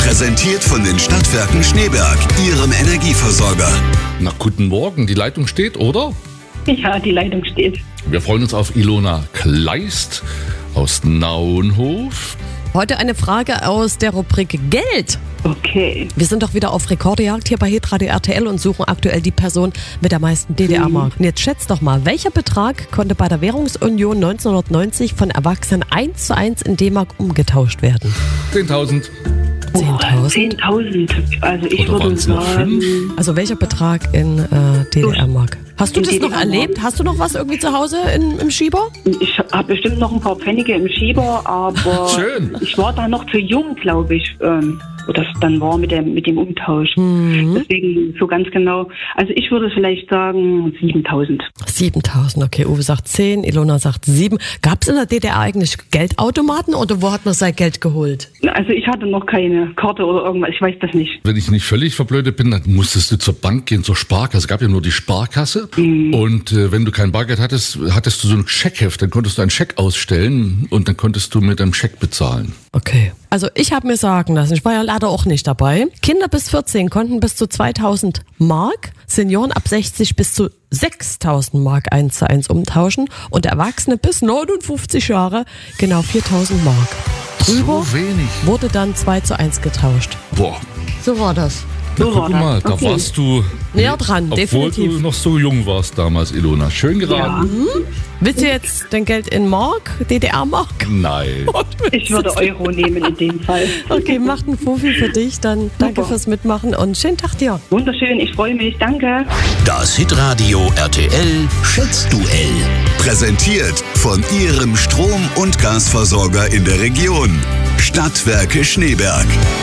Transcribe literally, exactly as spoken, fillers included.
Präsentiert von den Stadtwerken Schneeberg, Ihrem Energieversorger. Na, guten Morgen, die Leitung steht, oder? Ja, die Leitung steht. Wir freuen uns auf Ilona Kleist aus Naunhof. Heute eine Frage aus der Rubrik Geld. Okay. Wir sind doch wieder auf Rekordjagd hier bei Hitradio R T L und suchen aktuell die Person mit der meisten D D R-Mark. Und jetzt schätzt doch mal, welcher Betrag konnte bei der Währungsunion neunzehnhundertneunzig von Erwachsenen eins zu eins in D-Mark umgetauscht werden? zehntausend. zehntausend? zehntausend. Also ich Oder würde waren's noch sagen... fünf? Also welcher Betrag in äh, D D R-Mark? Hast du In das noch D D R-Mark. erlebt? Hast du noch was irgendwie zu Hause in, im Schieber? Ich habe bestimmt noch ein paar Pfennige im Schieber, aber Schön. ich war da noch zu jung, glaube ich, ähm, wo das dann war mit dem, mit dem Umtausch. Mhm. Deswegen so ganz genau. Also ich würde vielleicht sagen siebentausend. siebentausend, okay. Uwe sagt zehn, Ilona sagt sieben. Gab es in der D D R eigentlich Geldautomaten oder wo hat man sein Geld geholt? Also ich hatte noch keine Karte oder irgendwas, ich weiß das nicht. Wenn ich nicht völlig verblödet bin, dann musstest du zur Bank gehen, zur Sparkasse. Es gab ja nur die Sparkasse. Mhm. Und äh, wenn du kein Bargeld hattest, hattest du so ein Scheckheft. Dann konntest du einen Scheck ausstellen und dann konntest du mit einem Scheck bezahlen. Okay. Also ich habe mir sagen lassen, ich war ja leider auch nicht dabei, Kinder bis vierzehn konnten bis zu zweitausend Mark, Senioren ab sechzig bis zu sechstausend Mark eins zu eins umtauschen und Erwachsene bis neunundfünfzig Jahre genau viertausend Mark. Drüber So wenig. wurde dann zwei zu eins getauscht. Boah. So war das. Na, So guck war das. mal, da Okay. warst du Näher dran, obwohl definitiv. du noch so jung warst damals, Ilona. Schön geraten. Willst du jetzt dein Geld in Mark, D D R-Mark? Nein. Ich würde Euro nehmen in dem Fall. Okay, macht einen Fuffi für dich, dann danke Super. fürs Mitmachen und schönen Tag dir. Wunderschön, ich freue mich, danke. Das Hitradio R T L Schätzduell. Präsentiert von Ihrem Strom- und Gasversorger in der Region. Stadtwerke Schneeberg.